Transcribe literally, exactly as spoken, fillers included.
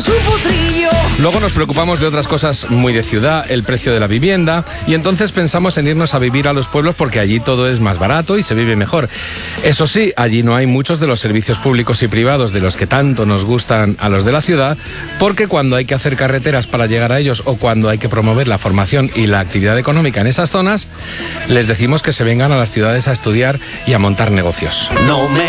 como su potrillo. Luego nos preocupamos de otras cosas muy de ciudad, el precio de la vivienda, y entonces pensamos en irnos a vivir a los pueblos porque allí todo es más barato y se vive mejor. Eso sí, allí no hay muchos de los servicios públicos y privados de los que tanto nos gustan a los de la ciudad, porque cuando hay que hacer carreteras para llegar a ellos o cuando hay que promover la formación y la actividad económica en esas zonas, les decimos que se vengan a las ciudades a estudiar y a montar negocios. No me